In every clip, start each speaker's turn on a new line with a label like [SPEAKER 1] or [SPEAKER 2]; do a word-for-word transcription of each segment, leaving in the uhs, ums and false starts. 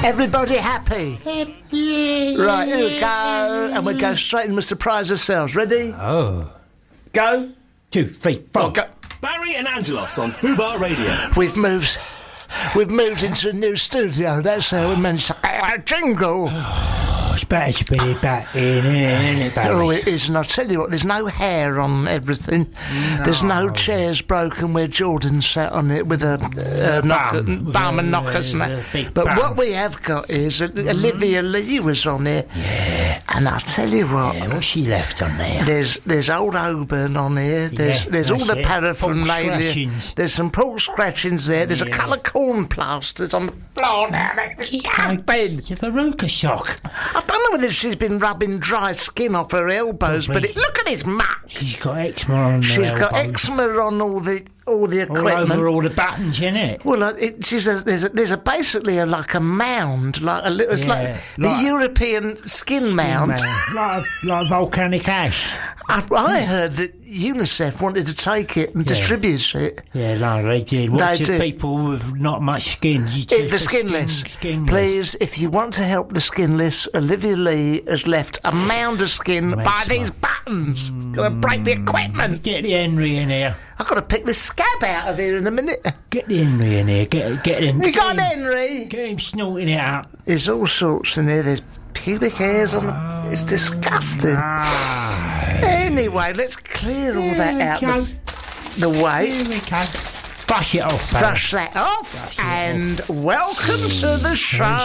[SPEAKER 1] Everybody happy?
[SPEAKER 2] Happy.
[SPEAKER 1] Right, here we go. And we go straight and we'll surprise ourselves. Ready?
[SPEAKER 2] Oh.
[SPEAKER 1] Go.
[SPEAKER 2] Two, three, four.
[SPEAKER 1] Oh, go.
[SPEAKER 3] Barry and Angelos on Fubar Radio.
[SPEAKER 1] We've moved. We've moved into a new studio. That's how we managed to get a jingle.
[SPEAKER 2] It's better to be back in here, isn't it, Barry?
[SPEAKER 1] Oh, it is, and I'll tell you what, there's no hair on everything.
[SPEAKER 2] No.
[SPEAKER 1] There's no chairs broken where Jordan sat on it with a uh, knocker,
[SPEAKER 2] bum.
[SPEAKER 1] bum and
[SPEAKER 2] With a-
[SPEAKER 1] knockers and
[SPEAKER 2] with
[SPEAKER 1] that.
[SPEAKER 2] a big
[SPEAKER 1] But
[SPEAKER 2] bum.
[SPEAKER 1] what we have got is uh, Olivia Lee was on here.
[SPEAKER 2] Yeah.
[SPEAKER 1] And I'll tell you what,
[SPEAKER 2] Yeah, what's she left on there?
[SPEAKER 1] there's there's old Auburn on here. There's
[SPEAKER 2] Yeah,
[SPEAKER 1] there's all
[SPEAKER 2] that's
[SPEAKER 1] the
[SPEAKER 2] it.
[SPEAKER 1] paraphernalia.
[SPEAKER 2] Pork scratchings.
[SPEAKER 1] There's some pork scratchings there. There's a
[SPEAKER 2] Yeah.
[SPEAKER 1] couple of corn plasters on the floor now. There's can't be.
[SPEAKER 2] It's a Veruca shock.
[SPEAKER 1] I don't know whether she's been rubbing dry skin off her elbows,
[SPEAKER 2] Probably.
[SPEAKER 1] but it, look at this much.
[SPEAKER 2] She's got eczema on her
[SPEAKER 1] She's got
[SPEAKER 2] elbows.
[SPEAKER 1] eczema on all the all the
[SPEAKER 2] all
[SPEAKER 1] equipment.
[SPEAKER 2] over all the buttons, innit?
[SPEAKER 1] Well, uh, it, she's a, there's a, there's a basically a, like a mound, like a little, it's
[SPEAKER 2] Yeah,
[SPEAKER 1] like, the
[SPEAKER 2] like-
[SPEAKER 1] European skin mound.
[SPEAKER 2] like, like volcanic ash.
[SPEAKER 1] I, I heard that UNICEF wanted to take it and
[SPEAKER 2] Yeah.
[SPEAKER 1] distribute it.
[SPEAKER 2] Yeah, no, they did. Watch
[SPEAKER 1] They
[SPEAKER 2] the
[SPEAKER 1] did.
[SPEAKER 2] people with not much skin. You
[SPEAKER 1] It,
[SPEAKER 2] just-
[SPEAKER 1] the skinless.
[SPEAKER 2] Skin, skinless.
[SPEAKER 1] Please, if you want to help the skinless, Olivia Lee has left a mound of skin
[SPEAKER 2] Makes
[SPEAKER 1] by
[SPEAKER 2] one.
[SPEAKER 1] these buttons. It's going to break the equipment.
[SPEAKER 2] Get the Henry in here.
[SPEAKER 1] I've got to pick this scab out of here in a minute.
[SPEAKER 2] Get the Henry in here. Get, get him.
[SPEAKER 1] You
[SPEAKER 2] get
[SPEAKER 1] got
[SPEAKER 2] him,
[SPEAKER 1] Henry?
[SPEAKER 2] Get him snorting it up.
[SPEAKER 1] There's all sorts in here. There's pubic hairs on the... It's disgusting.
[SPEAKER 2] Ah.
[SPEAKER 1] Anyway, let's clear all that out
[SPEAKER 2] Here we
[SPEAKER 1] the, the way.
[SPEAKER 2] Here we go. Brush it off, Barry.
[SPEAKER 1] Brush that off. And welcome to the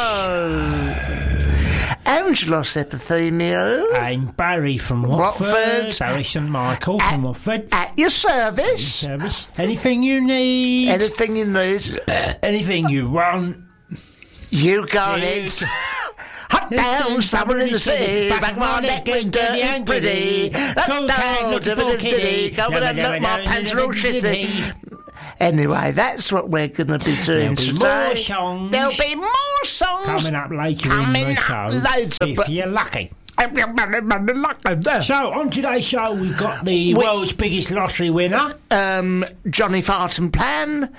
[SPEAKER 1] show. Angelos Epithemio.
[SPEAKER 2] And Barry from Watford.
[SPEAKER 1] Watford.
[SPEAKER 2] Barry Saint Michael
[SPEAKER 1] At-
[SPEAKER 2] from Watford.
[SPEAKER 1] At your service.
[SPEAKER 2] Service. Anything you need.
[SPEAKER 1] Anything you need.
[SPEAKER 2] Anything you want.
[SPEAKER 1] You got
[SPEAKER 2] Yes.
[SPEAKER 1] it. Hot down, summer in the city, back my neck winter and pretty. Hot down,
[SPEAKER 2] looking for kitty.
[SPEAKER 1] Coming and look, my pants are all shitty. Anyway, that's what we're going to be doing
[SPEAKER 2] There'll be
[SPEAKER 1] today.
[SPEAKER 2] more songs.
[SPEAKER 1] There'll be more songs
[SPEAKER 2] Coming up later
[SPEAKER 1] Coming
[SPEAKER 2] in the
[SPEAKER 1] up
[SPEAKER 2] show.
[SPEAKER 1] later,
[SPEAKER 2] if
[SPEAKER 1] but-
[SPEAKER 2] you're lucky.
[SPEAKER 1] If you're lucky, lucky.
[SPEAKER 2] So, on today's show, we've got the world's biggest lottery winner
[SPEAKER 1] Um, Johnny Farten Plan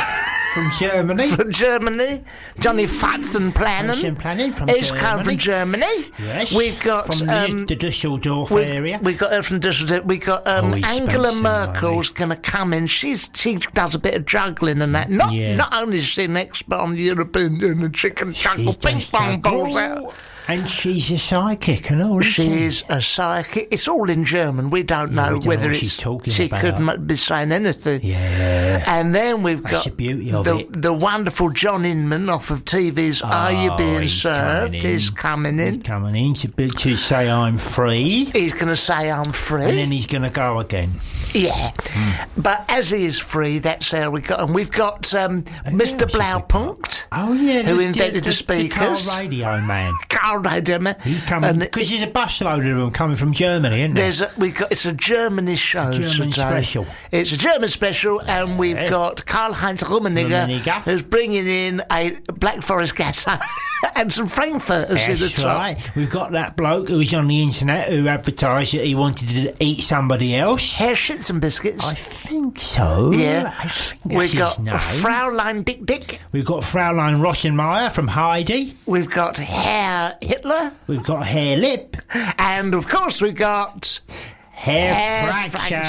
[SPEAKER 2] from Germany.
[SPEAKER 1] from Germany. Johnny Farten Planen
[SPEAKER 2] Farten Planen from
[SPEAKER 1] is come from
[SPEAKER 2] Germany.
[SPEAKER 1] Germany.
[SPEAKER 2] Yes.
[SPEAKER 1] We've got
[SPEAKER 2] from the,
[SPEAKER 1] um,
[SPEAKER 2] the Dusseldorf
[SPEAKER 1] We've,
[SPEAKER 2] area.
[SPEAKER 1] we got her from Düsseldorf. We got um,
[SPEAKER 2] Oh, he's
[SPEAKER 1] Angela
[SPEAKER 2] spent some
[SPEAKER 1] Merkel's going to come in. She's she does a bit of juggling and that. Not
[SPEAKER 2] Yeah.
[SPEAKER 1] not only is she an expert on the European Union, she can juggle
[SPEAKER 2] She's
[SPEAKER 1] ping
[SPEAKER 2] just
[SPEAKER 1] pong
[SPEAKER 2] juggle.
[SPEAKER 1] balls out.
[SPEAKER 2] And she's a psychic and all, isn't she?
[SPEAKER 1] She's a psychic. It's all in German. We don't know
[SPEAKER 2] we don't know
[SPEAKER 1] whether
[SPEAKER 2] what
[SPEAKER 1] it's
[SPEAKER 2] she's talking
[SPEAKER 1] she
[SPEAKER 2] about.
[SPEAKER 1] could m- be saying anything.
[SPEAKER 2] Yeah.
[SPEAKER 1] And then we've
[SPEAKER 2] That's
[SPEAKER 1] got
[SPEAKER 2] the beauty of
[SPEAKER 1] the,
[SPEAKER 2] it.
[SPEAKER 1] the wonderful John Inman off of T V's Are You
[SPEAKER 2] Oh,
[SPEAKER 1] Being
[SPEAKER 2] he's
[SPEAKER 1] Served
[SPEAKER 2] coming in.
[SPEAKER 1] is coming in.
[SPEAKER 2] He's coming in to, be- to say I'm free,
[SPEAKER 1] He's going to say I'm free.
[SPEAKER 2] and then he's going to go again.
[SPEAKER 1] Yeah, but as he is free, that's how we got. And we've got um, Mister Blaupunkt,
[SPEAKER 2] Oh, yeah.
[SPEAKER 1] who
[SPEAKER 2] the-
[SPEAKER 1] invented the,
[SPEAKER 2] the
[SPEAKER 1] speakers.
[SPEAKER 2] car radio man.
[SPEAKER 1] Carl Rademer.
[SPEAKER 2] He's coming,
[SPEAKER 1] And
[SPEAKER 2] because there's a busload of them coming from Germany, isn't there?
[SPEAKER 1] there's a, we got it's a Germany show
[SPEAKER 2] German
[SPEAKER 1] today.
[SPEAKER 2] special.
[SPEAKER 1] It's a German special, and we've
[SPEAKER 2] Yeah.
[SPEAKER 1] got Karl-Heinz Rummenigge,
[SPEAKER 2] Rummenigge.
[SPEAKER 1] who's bringing in a Black Forest Gatter and some Frankfurters in the
[SPEAKER 2] That's
[SPEAKER 1] top.
[SPEAKER 2] right. We've got that bloke who was on the internet who advertised that he wanted to eat somebody else.
[SPEAKER 1] Herr Schitzenbiscuits.
[SPEAKER 2] I think so.
[SPEAKER 1] Yeah.
[SPEAKER 2] I think that's
[SPEAKER 1] We've
[SPEAKER 2] his
[SPEAKER 1] got
[SPEAKER 2] name.
[SPEAKER 1] Fraulein Dick Dick.
[SPEAKER 2] We've got Fraulein Rossenmeyer from Heidi.
[SPEAKER 1] We've got Herr Hitler.
[SPEAKER 2] We've got Hair Lip.
[SPEAKER 1] And of course we've got
[SPEAKER 2] Hair,
[SPEAKER 1] Hair
[SPEAKER 2] Fracture.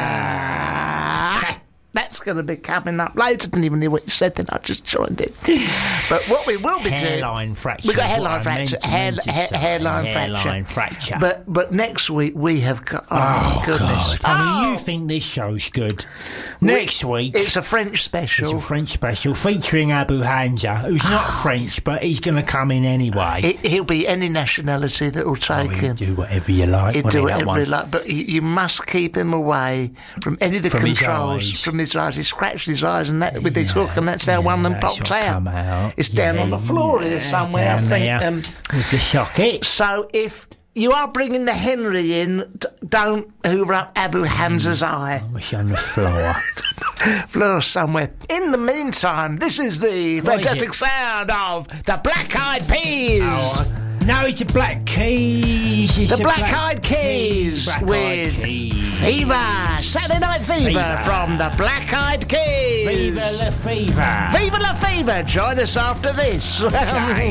[SPEAKER 1] Fracture. That's going to be coming up later. Didn't even hear what you said then. I just joined it. But what we will be doing...
[SPEAKER 2] Hairline fracture.
[SPEAKER 1] We've got
[SPEAKER 2] is
[SPEAKER 1] hairline
[SPEAKER 2] what I meant
[SPEAKER 1] fracture.
[SPEAKER 2] to-
[SPEAKER 1] Hair,
[SPEAKER 2] meant to
[SPEAKER 1] hair,
[SPEAKER 2] say.
[SPEAKER 1] hairline,
[SPEAKER 2] Hairline
[SPEAKER 1] fracture.
[SPEAKER 2] fracture.
[SPEAKER 1] But but next week we have got... Oh,
[SPEAKER 2] Oh,
[SPEAKER 1] goodness.
[SPEAKER 2] God. I mean,
[SPEAKER 1] Oh,
[SPEAKER 2] you think this show's good. Next week,
[SPEAKER 1] it's a French special.
[SPEAKER 2] it's a French special featuring Abu Hamza, who's not French, but he's going to come in anyway.
[SPEAKER 1] It, he'll be any nationality that will
[SPEAKER 2] Oh,
[SPEAKER 1] take
[SPEAKER 2] he'll
[SPEAKER 1] him.
[SPEAKER 2] do whatever you like.
[SPEAKER 1] He'll
[SPEAKER 2] won't
[SPEAKER 1] do
[SPEAKER 2] he, that
[SPEAKER 1] whatever he
[SPEAKER 2] one?
[SPEAKER 1] like, but you, you must keep him away from any of the
[SPEAKER 2] From his
[SPEAKER 1] controls,
[SPEAKER 2] eyes.
[SPEAKER 1] from his eyes. He scratched his eyes and that with his
[SPEAKER 2] Yeah,
[SPEAKER 1] hook, and that's how
[SPEAKER 2] yeah,
[SPEAKER 1] one of them
[SPEAKER 2] that's
[SPEAKER 1] popped
[SPEAKER 2] what
[SPEAKER 1] out.
[SPEAKER 2] come out.
[SPEAKER 1] It's down
[SPEAKER 2] Yeah,
[SPEAKER 1] on the floor here
[SPEAKER 2] yeah,
[SPEAKER 1] somewhere, I
[SPEAKER 2] down
[SPEAKER 1] think.
[SPEAKER 2] there.
[SPEAKER 1] Um,
[SPEAKER 2] With the socket.
[SPEAKER 1] so if you are bringing the Henry in, d- don't hoover up Abu Hamza's eye.
[SPEAKER 2] It's on the floor.
[SPEAKER 1] Floor somewhere. In the meantime, this is the
[SPEAKER 2] What is
[SPEAKER 1] fantastic
[SPEAKER 2] it?
[SPEAKER 1] sound of the Black Eyed Peas.
[SPEAKER 2] Oh, no, it's the Black Keys. It's
[SPEAKER 1] The Black Eyed Keys
[SPEAKER 2] Black Eyed
[SPEAKER 1] with
[SPEAKER 2] Keys.
[SPEAKER 1] Fever, Saturday Night Fever,
[SPEAKER 2] Fever.
[SPEAKER 1] from the Black Eyed Keys.
[SPEAKER 2] Viva la Fever.
[SPEAKER 1] Viva la Fever! Join us after this.
[SPEAKER 2] Okay.